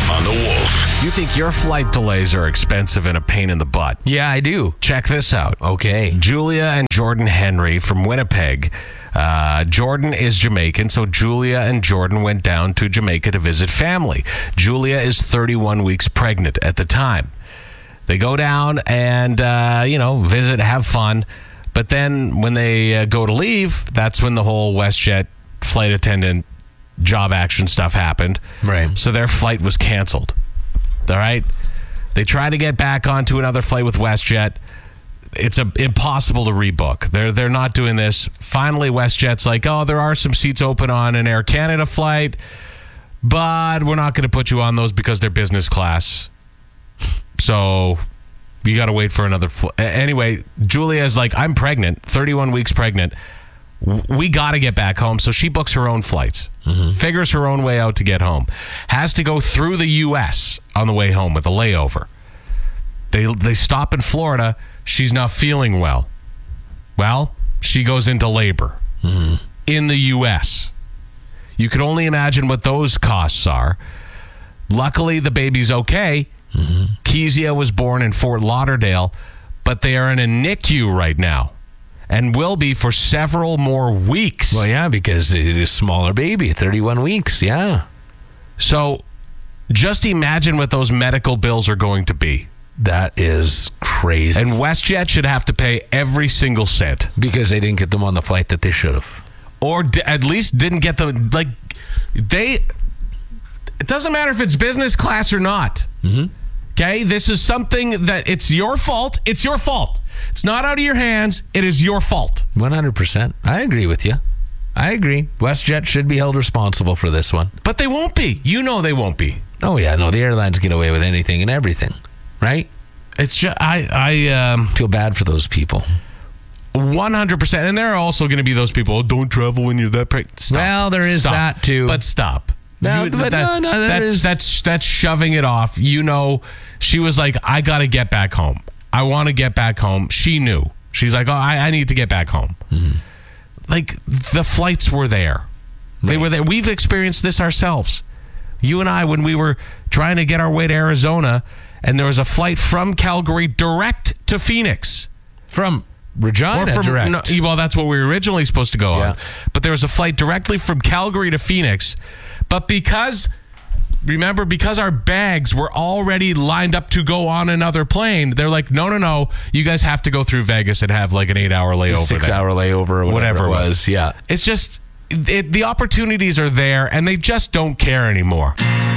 on the Wolf. You think your flight delays are expensive and a pain in the butt? Yeah, I do. Check this out. Okay. Julia and Jordan Henry from Winnipeg. Jordan is Jamaican, so Julia and Jordan went down to Jamaica to visit family. Julia is 31 weeks pregnant at the time. They go down and, visit, have fun. But then when they go to leave, that's when the whole WestJet flight attendant job action stuff happened. Right. So their flight was canceled. All right? They try to get back onto another flight with WestJet. It's impossible to rebook. They're not doing this. Finally, WestJet's like, oh, there are some seats open on an Air Canada flight, but we're not going to put you on those because they're business class. So you got to wait for another flight. Anyway, Julia's like, I'm pregnant, 31 weeks pregnant. We got to get back home. So she books her own flights, figures her own way out to get home. Has to go through the U.S. on the way home with a layover. They stop in Florida. She's not feeling well. Well, she goes into labor in the U.S. You can only imagine what those costs are. Luckily, the baby's okay. Kezia was born in Fort Lauderdale, but they are in a NICU right now and will be for several more weeks. Well, yeah, because it's a smaller baby, 31 weeks, yeah. So just imagine what those medical bills are going to be. That is crazy. And WestJet should have to pay every single cent. Because they didn't get them on the flight that they should have. Or at least didn't get them, it doesn't matter if it's business class or not. Okay? This is something that it's your fault. It's your fault. It's not out of your hands. It is your fault. 100%. I agree with you. I agree. WestJet should be held responsible for this one. But they won't be. You know they won't be. Oh, yeah. No, the airlines get away with anything and everything. Right? It's just, I feel bad for those people. 100%. And there are also going to be those people, don't travel when you're that pregnant. Stop. Well, there is that too. But stop. That's That's shoving it off. You know, she was like, I got to get back home. I want to get back home. She knew. She's like, oh, I need to get back home. Like, the flights were there. Right. They were there. We've experienced this ourselves. You and I, when we were trying to get our way to Arizona, and there was a flight from Calgary direct to Phoenix. From Regina direct. No, well, that's what we were originally supposed to go on. But there was a flight directly from Calgary to Phoenix. But because our bags were already lined up to go on another plane, they're like, no, you guys have to go through Vegas and have like an 8-hour layover. 6-hour layover or whatever it was. Yeah. It's just, the opportunities are there, and they just don't care anymore.